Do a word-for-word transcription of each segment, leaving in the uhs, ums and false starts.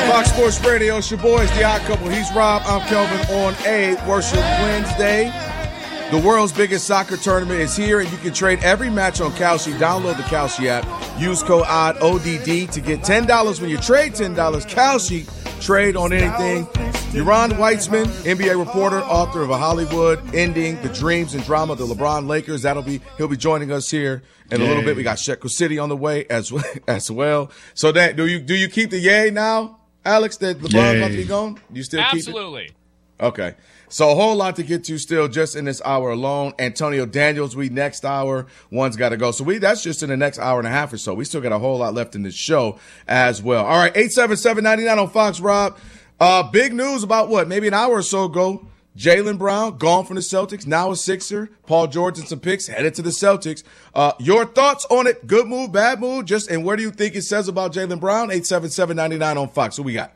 Fox Sports Radio, it's your boys, The Odd Couple. He's Rob, I'm Kelvin on a Worship Wednesday. The world's biggest soccer tournament is here, and you can trade every match on Kalshi. Download the Kalshi app. Use code O D D, O D D to get ten dollars when you trade ten dollars. Kalshi, trade on anything. Yaron Weitzman, N B A reporter, author of A Hollywood Ending, The Dreams and Drama of the LeBron Lakers. That'll be he'll be joining us here in a little bit. We got Shekel City on the way as well. As well. So that do you do you keep the yay now, Alex? That LeBron's about to be gone? You still keep it? Absolutely. Okay. So a whole lot to get to still just in this hour alone. Antonio Daniels, we next hour. One's got to go. So we that's just in the next hour and a half or so. We still got a whole lot left in this show as well. All right, eight seven seven, nine nine on Fox, Rob. Uh, big news about what? Maybe an hour or so ago. Jaylen Brown, gone from the Celtics, now a Sixer. Paul George and some picks, headed to the Celtics. Uh, your thoughts on it? Good move, bad move? Just and where do you think it says about Jaylen Brown? eight seven seven, nine nine on Fox. Who we got?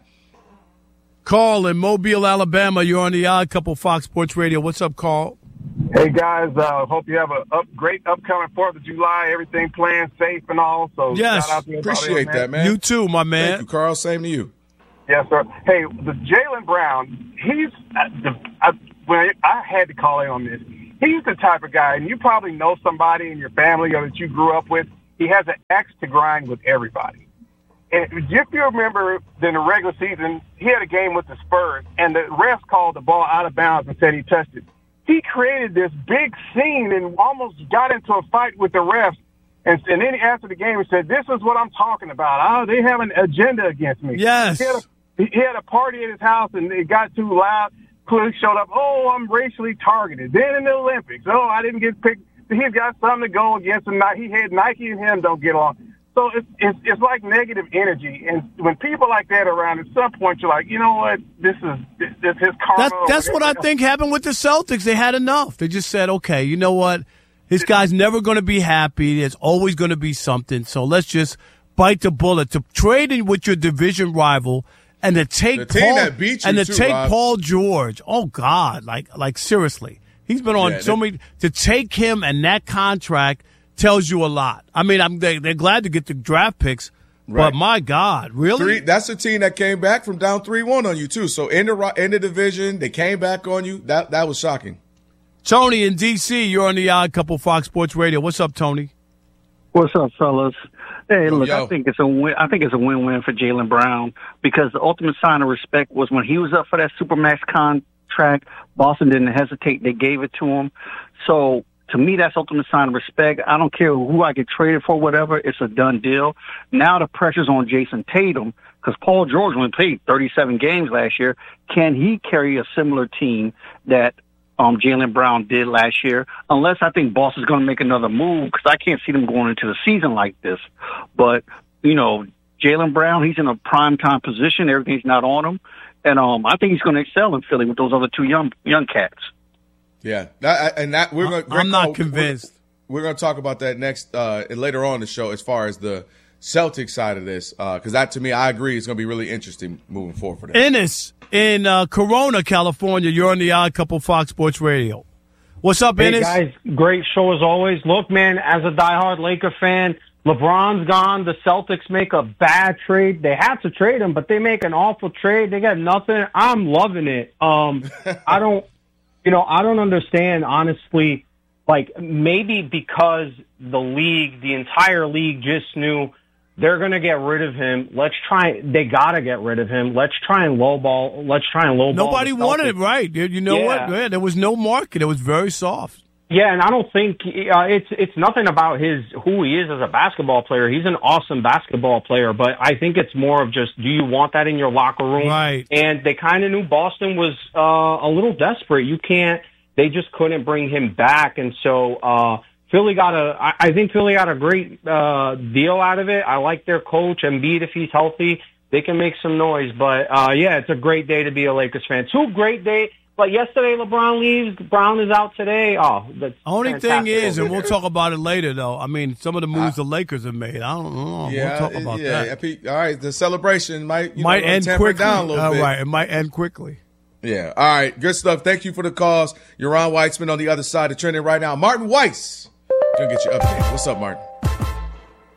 Carl in Mobile, Alabama. You're on the Odd Couple Fox Sports Radio. What's up, Carl? Hey, guys. Uh, hope you have a up, great upcoming fourth of July. Everything planned safe and all. So yes, shout out to appreciate that, man. You too, my man. Thank you, Carl. Same to you. Yes, sir. Hey, the Jaylen Brown, he's uh, the, I, when I had to call in on this, he's the type of guy, and you probably know somebody in your family or that you grew up with, he has an axe to grind with everybody. And if you remember, in the regular season, he had a game with the Spurs, and the refs called the ball out of bounds and said he touched it. He created this big scene and almost got into a fight with the refs. And, and then after the game, he said, "This is what I'm talking about. Oh, they have an agenda against me." Yes. He had a, he had a party at his house, and it got too loud. Police showed up. "Oh, I'm racially targeted." Then in the Olympics, "Oh, I didn't get picked." He's got something to go against him. He had Nike and him don't get along. So it's, it's it's like negative energy, and when people like that are around, at some point you're like, you know what, this is this, this his karma. That, that's what I think happened with the Celtics. They had enough. They just said, okay, you know what, this guy's never going to be happy. There's always going to be something. So let's just bite the bullet to trade in with your division rival and to take the team Paul that beat you and to too, take Rob. Paul George. Oh God, like like seriously, he's been on Yeah, so they- many. To take him and that contract tells you a lot. I mean, I'm they, they're glad to get the draft picks, Right. but my God, really? Three, that's a team that came back from down three one on you, too. So in the in the division, they came back on you. That that was shocking. Tony in D C, you're on the Odd Couple Fox Sports Radio. What's up, Tony? What's up, fellas? Hey, Yo, look, yo. I think it's a win. I think it's a win-win for Jaylen Brown because the ultimate sign of respect was when he was up for that Supermax contract. Boston didn't hesitate; they gave it to him. So to me, that's ultimate sign of respect. I don't care who I get traded for, whatever. It's a done deal. Now the pressure's on Jason Tatum because Paul George only played thirty-seven games last year. Can he carry a similar team that um, Jaylen Brown did last year? Unless I think Boston's going to make another move because I can't see them going into the season like this. But, you know, Jaylen Brown, he's in a prime time position. Everything's not on him. And um, I think he's going to excel in Philly with those other two young young cats. Yeah, that, and that we're going. I'm not convinced. We're, we're going to talk about that next uh, later on in the show as far as the Celtics side of this, because uh, that to me, I agree, is going to be really interesting moving forward for them. Ennis in uh, Corona, California. You're on the Odd Couple Fox Sports Radio. What's up, Hey, Ennis? guys, great show as always. Look, man, as a diehard Laker fan, LeBron's gone. The Celtics make a bad trade. They had to trade him, but they make an awful trade. They got nothing. I'm loving it. Um, I don't, you know, I don't understand, honestly, like maybe because the league, the entire league just knew they're going to get rid of him. Let's try. They got to get rid of him. Let's try and lowball. Let's try and lowball. Nobody the wanted it, Celtics. right? Dude, you know Yeah. what? Yeah, there was no market. It was very soft. Yeah, and I don't think uh, it's it's nothing about his who he is as a basketball player. He's an awesome basketball player, but I think it's more of just, do you want that in your locker room? Right. And they kind of knew Boston was uh, a little desperate. You can't. They just couldn't bring him back, and so uh, Philly got a. I, I think Philly got a great uh, deal out of it. I like their coach, Embiid. If he's healthy, they can make some noise. But uh, yeah, it's a great day to be a Lakers fan. Two great days. But yesterday, LeBron leaves. Brown is out today. Oh, that's Only thing fantastic is, and over we'll there. talk about it later, though. I mean, some of the moves the Lakers have made. I don't know. Yeah, we'll talk about yeah. that. P- All right, the celebration might you Might know, end temper quickly. down a little All bit. right, it might end quickly. Yeah. All right. Good stuff. Thank you for the calls. Yaron Weitzman on the other side of trending right now. Martin Weiss. Gonna get you updated. What's up, Martin?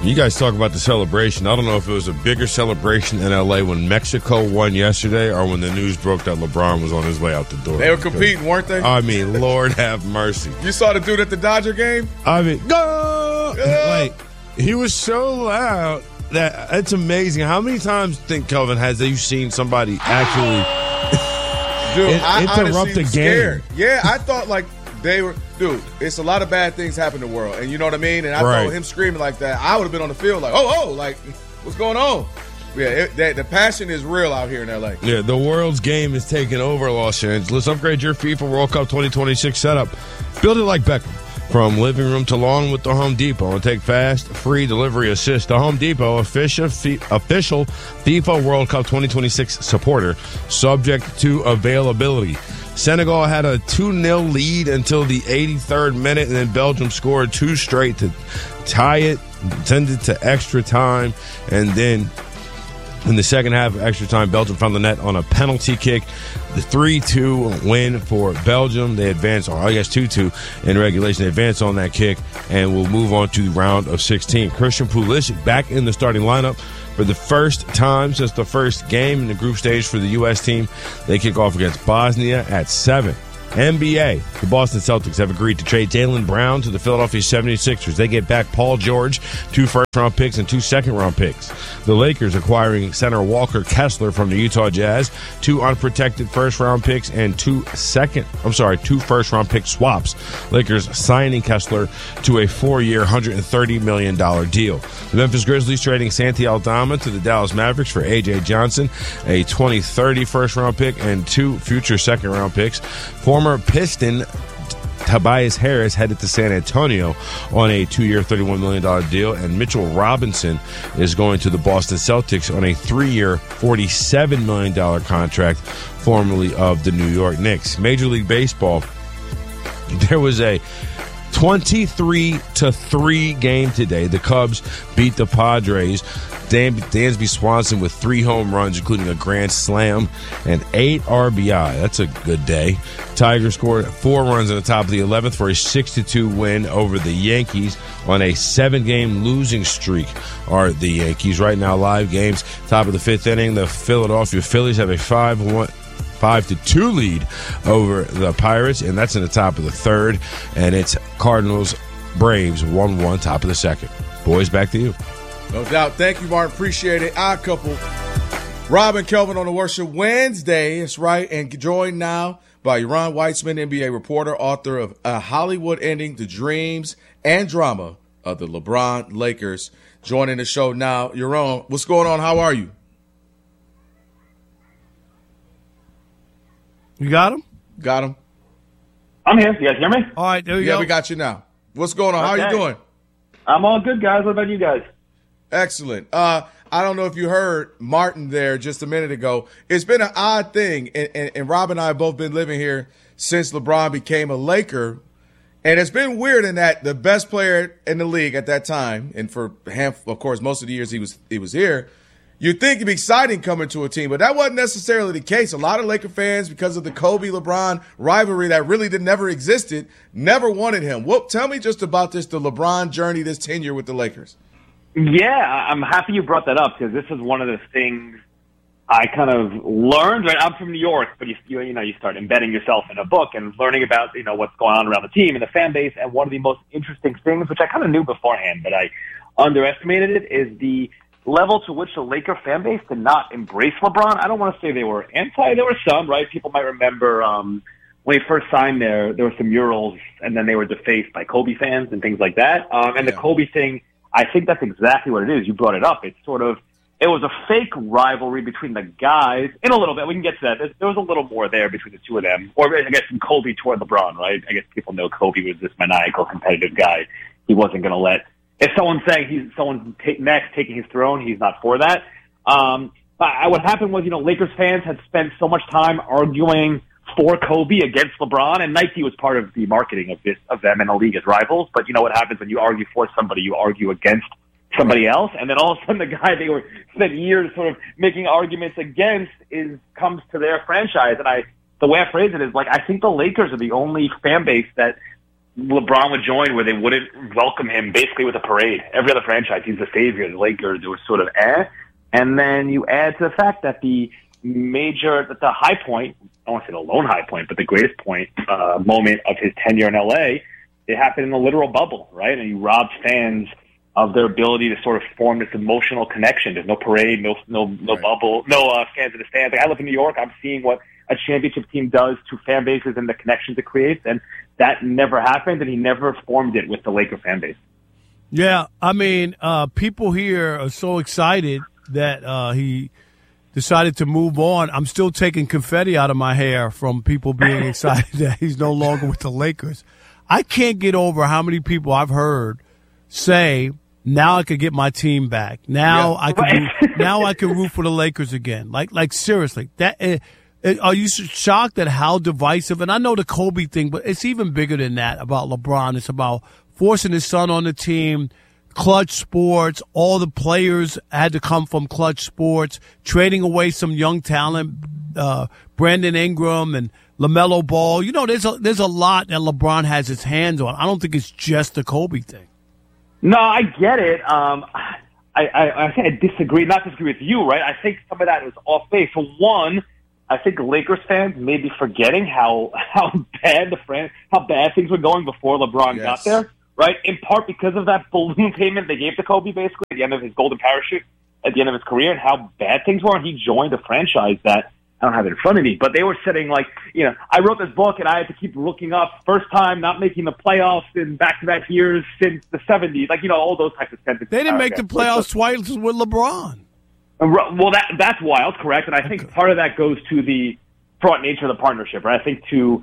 You guys talk about the celebration. I don't know if it was a bigger celebration in L A when Mexico won yesterday or when the news broke that LeBron was on his way out the door. They were competing, weren't they? I mean, Lord have mercy. You saw the dude at the Dodger game? I mean, go! Like, he was so loud that it's amazing. How many times, think, Kelvin, has you seen somebody actually dude, in, I interrupt the game? Scared. Yeah, I thought, like, they were, dude, it's a lot of bad things happen in the world. And you know what I mean? And I right. thought him screaming like that, I would have been on the field like, oh, oh, like, what's going on? Yeah, it, that, the passion is real out here in L A. Yeah, the world's game is taking over Los Angeles. Upgrade your FIFA World Cup twenty twenty-six setup. Build it like Beckham. From living room to lawn with the Home Depot. And take fast, free delivery assist. The Home Depot, official, official FIFA World Cup twenty twenty-six supporter, subject to availability. Senegal had a two nil lead until the eighty-third minute, and then Belgium scored two straight to tie it, send it to extra time, and then in the second half of extra time, Belgium found the net on a penalty kick. The three two win for Belgium. They advance, or I guess two two in regulation. They advance on that kick, and we'll move on to the round of sixteen. Christian Pulisic back in the starting lineup for the first time since the first game in the group stage for the U S team. They kick off against Bosnia at seven. N B A, the Boston Celtics have agreed to trade Jaylen Brown to the Philadelphia seventy-sixers. They get back Paul George, two first-round picks and two second-round picks. The Lakers acquiring center Walker Kessler from the Utah Jazz, two unprotected first-round picks and two second, I'm sorry, two first-round pick swaps. Lakers signing Kessler to a four-year, one hundred thirty million dollars deal. The Memphis Grizzlies trading Santi Aldama to the Dallas Mavericks for A J Johnson, a twenty thirty first-round pick and two future second-round picks. Former Piston Tobias Harris headed to San Antonio on a two-year, thirty-one million dollars deal, and Mitchell Robinson is going to the Boston Celtics on a three-year, forty-seven million dollars contract, formerly of the New York Knicks. Major League Baseball, there was a twenty-three to three game today. The Cubs beat the Padres. Dan, Dansby Swanson with three home runs, including a grand slam and eight R B I. That's a good day. Tigers scored four runs in the top of the eleventh for a six to two win over the Yankees on a seven-game losing streak. Are the Yankees right now live games? Top of the fifth inning, the Philadelphia Phillies have a five one. Five to two lead over the Pirates, and that's in the top of the third. And it's Cardinals Braves one one, top of the second. Boys, back to you. No doubt. Thank you, Martin. Appreciate it. Odd couple. Rob and Kelvin on the Worship Wednesday. That's right. And joined now by Yaron Weitzman, N B A reporter, author of A Hollywood Ending, The Dreams and Drama of the LeBron Lakers. Joining the show now. Yaron, what's going on? How are you? You got him? Got him. I'm here. You guys hear me? All right, there you yeah, go. we got you now. What's going on? Okay. How are you doing? I'm all good, guys. What about you guys? Excellent. Uh, I don't know if you heard Martin there just a minute ago. It's been an odd thing, and, and, and Rob and I have both been living here since LeBron became a Laker, and it's been weird in that the best player in the league at that time, and for him, of course, most of the years he was he was here, you'd think it'd be exciting coming to a team, but that wasn't necessarily the case. A lot of Laker fans, because of the Kobe-LeBron rivalry that really did never existed, never wanted him. Well, tell me just about this, the LeBron journey, this tenure with the Lakers. Yeah, I'm happy you brought that up because this is one of the things I kind of learned. Right, I'm from New York, but you, you you know you start embedding yourself in a book and learning about you know what's going on around the team and the fan base. And one of the most interesting things, which I kind of knew beforehand, but I underestimated it, is the level to which the Laker fan base did not embrace LeBron. I don't want to say they were anti. There were some, right? People might remember um, when he first signed there, there were some murals, and then they were defaced by Kobe fans and things like that. Um, and yeah. the Kobe thing, I think that's exactly what it is. You brought it up. It's sort of, it was a fake rivalry between the guys. In a little bit, we can get to that. There was a little more there between the two of them. Or I guess from Kobe toward LeBron, right? I guess people know Kobe was this maniacal, competitive guy. He wasn't going to let, if someone's saying he's someone's take, next taking his throne, he's not for that. Um, but what happened was, you know, Lakers fans had spent so much time arguing for Kobe against LeBron, and Nike was part of the marketing of this of them and the league as rivals. But you know what happens when you argue for somebody, you argue against somebody else, and then all of a sudden the guy they were spent years sort of making arguments against is comes to their franchise. And I, the way I phrase it is like I think the Lakers are the only fan base that LeBron would join where they wouldn't welcome him basically with a parade. Every other franchise, he's the savior. The Lakers, it was sort of eh. And then you add to the fact that the major, that the high point, I don't want to say the lone high point, but the greatest point, uh, moment of his tenure in L A, it happened in the literal bubble, right? And he robbed fans of their ability to sort of form this emotional connection. There's no parade, no no no right. bubble, no uh, fans in the stands. Like I live in New York, I'm seeing what a championship team does to fan bases and the connections it creates, and that never happened, and he never formed it with the Laker fan base. Yeah, I mean, uh, people here are so excited that uh, he decided to move on. I'm still taking confetti out of my hair from people being excited that he's no longer with the Lakers. I can't get over how many people I've heard say, now I could get my team back. Now yeah. I can right. root, now I can root for the Lakers again. Like like seriously, that uh, are you shocked at how divisive? And I know the Kobe thing, but it's even bigger than that about LeBron. It's about forcing his son on the team, Clutch Sports. All the players had to come from Clutch Sports, trading away some young talent, uh, Brandon Ingram and LaMelo Ball. You know, there's a there's a lot that LeBron has his hands on. I don't think it's just the Kobe thing. No, I get it. Um, I, I, I think I disagree, not disagree with you, right? I think some of that was off base. For one, I think Lakers fans may be forgetting how how bad the fran- how bad things were going before LeBron yes. got there, right? In part because of that balloon payment they gave to Kobe, basically at the end of his golden parachute, at the end of his career, and how bad things were. And he joined a franchise that I don't have it in front of me, but they were sitting like, you know, I wrote this book and I had to keep looking up first time not making the playoffs in back-to-back years since the seventies, like, you know, all those types of sentences. They didn't make the playoffs twice with LeBron. Well, that that's wild, correct, and I think part of that goes to the fraught nature of the partnership, right? I think to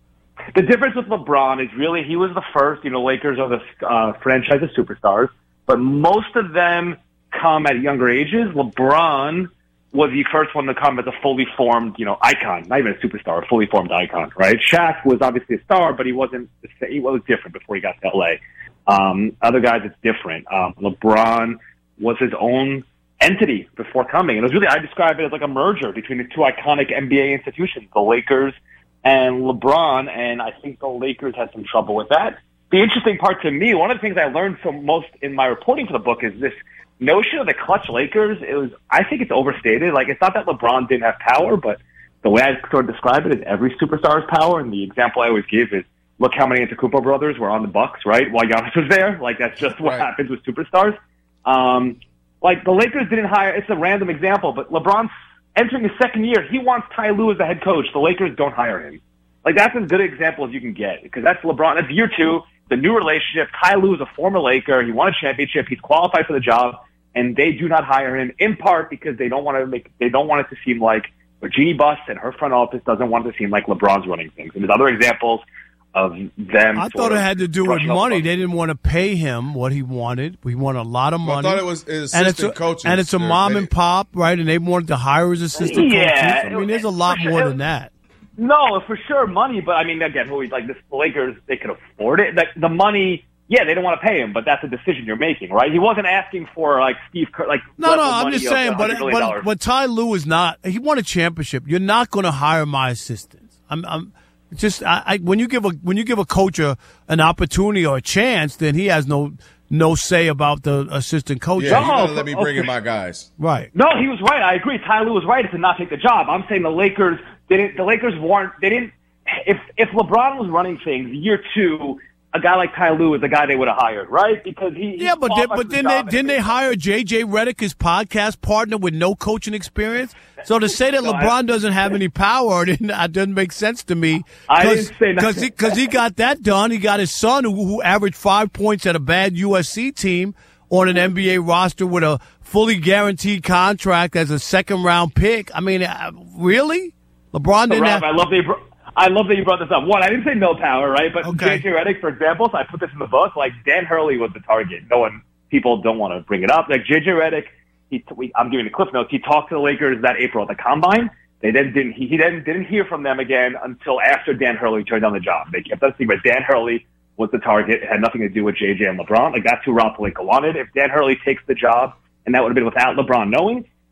the difference with LeBron is really he was the first, you know, Lakers are the uh, franchise of superstars, but most of them come at younger ages. LeBron was the first one to come as a fully formed, you know, icon, not even a superstar, a fully formed icon, right? Shaq was obviously a star, but he wasn't, he was different before he got to L A. Um, other guys, it's different. Um, LeBron was his own entity before coming. And it was really, I describe it as like a merger between the two iconic N B A institutions, the Lakers and LeBron, and I think the Lakers had some trouble with that. The interesting part to me, one of the things I learned so most in my reporting for the book is this notion of the clutch Lakers. It was, I think it's overstated. Like, it's not that LeBron didn't have power, but the way I sort of describe it is every superstar's power. And the example I always give is, look how many Antetokounmpo brothers were on the Bucks, right? While Giannis was there. Like, that's just what right. happens with superstars. Um, like, the Lakers didn't hire, it's a random example, but LeBron's entering his second year. He wants Ty Lue as the head coach. The Lakers don't hire him. Like, that's as good an example as you can get, because that's LeBron. That's year two, the new relationship. Ty Lue is a former Laker. He won a championship. He's qualified for the job. And they do not hire him in part because they don't want to make, they don't want it to seem like Jeannie Buss and her front office doesn't want it to seem like LeBron's running things. And there's other examples of them. I thought it had to do with money. They didn't want to pay him what he wanted. He wanted a lot of money. Well, I thought it was his assistant coaches. And it's a mom and pop, right? And they wanted to hire his assistant yeah, coaches. I mean, there's a lot sure. more than that. No, for sure, money. But I mean, again, who like this, the Lakers, they could afford it. Like the money. Yeah, they don't want to pay him, but that's a decision you're making, right? He wasn't asking for like Steve Kerr, like no, no. I'm just saying, but but, but Ty Lue is not. He won a championship. You're not going to hire my assistants. I'm, I'm just I, I when you give a when you give a coach a, an opportunity or a chance, then he has no no say about the assistant coach. Yeah, no, you gotta let me bring okay. in my guys. Right. No, he was right. I agree. Ty Lue was right to not take the job. I'm saying the Lakers didn't. The Lakers weren't. They didn't. If if LeBron was running things year two. A guy like Ty Lue is the guy they would have hired, right? Because he yeah, but they, but then they didn't they hire J J Redick, his podcast partner with no coaching experience. So to say that no, LeBron I, doesn't have any power, it doesn't make sense to me. I didn't say that because he, cause he got that done. He got his son who, who averaged five points at a bad U S C team on an N B A roster with a fully guaranteed contract as a second round pick. I mean, uh, really, LeBron didn't. Rob, have, I love the. I love that you brought this up. One, I didn't say no power, right? But okay. J J Redick, for example, so I put this in the book. Like Dan Hurley was the target. No one, people don't want to bring it up. Like J J Redick, he, we, I'm giving the cliff notes. He talked to the Lakers that April at the Combine. They then didn't. He, he then didn't hear from them again until after Dan Hurley turned down the job. They kept that secret. Dan Hurley was the target. It had nothing to do with J J and LeBron. Like that's who Rob Pelinka wanted. If Dan Hurley takes the job, and that would have been without LeBron knowing.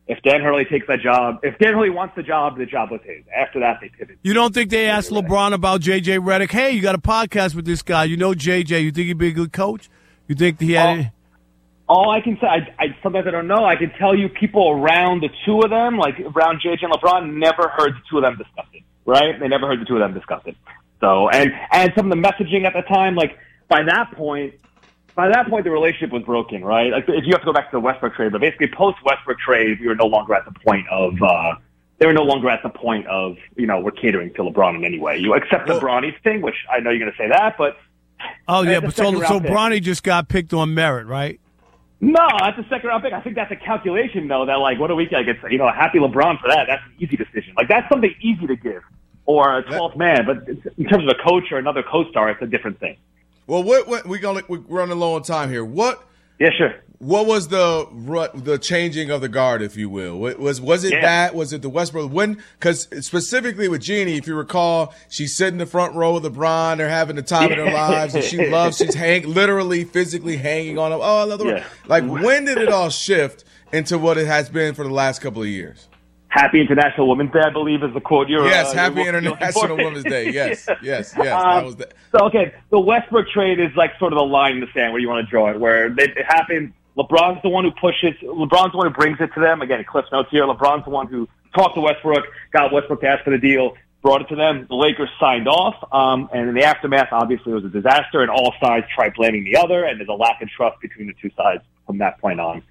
If Dan Hurley takes that job, if Dan Hurley wants the job, the job was his. After that, they pivoted. You don't think they asked LeBron about J J Redick? Hey, you got a podcast with this guy. You know J J. You think he'd be a good coach? You think he had it? All I can say, I, I sometimes I don't know. I can tell you people around the two of them, like around J J and LeBron, never heard the two of them discuss it, right? They never heard the two of them discuss it. So, and, and some of the messaging at the time, like by that point, by that point, the relationship was broken, right? Like if you have to go back to the Westbrook trade, but basically post Westbrook trade, we were no longer at the point of, uh, they were no longer at the point of, you know, we're catering to LeBron in any way. You accept the Bronny's thing, which I know you're going to say that, but. Oh, yeah, but so, so Bronny just got picked on merit, right? No, that's a second round pick. I think that's a calculation, though, that, like, what do we get? It's, you know, happy LeBron for that. That's an easy decision. Like, that's something easy to give, or a twelfth man, but in terms of a coach or another co-star, it's a different thing. Well, what, what we gonna we're running low on time here. What? Yeah, sure. What was the the changing of the guard, if you will? Was was it yeah. that? Was it the Westbrook? When? Because specifically with Jeannie, if you recall, she's sitting in the front row with LeBron. They're having the time of their lives, and she loves. She's hang, literally, physically hanging on him. Oh, I love the yeah. Like, when did it all shift into what it has been for the last couple of years? Happy International Women's Day, I believe, is the quote you're. Yes, uh, Happy you're International Women's Day. Yes, yes, yes. Um, that was the- so okay, the Westbrook trade is like sort of the line in the sand where you want to draw it. Where it happened. LeBron's the one who pushes. LeBron's the one who brings it to them. Again, Cliff Notes here. LeBron's the one who talked to Westbrook, got Westbrook to ask for the deal, brought it to them. The Lakers signed off, um, and in the aftermath, obviously, it was a disaster, and all sides tried blaming the other, and there's a lack of trust between the two sides from that point on.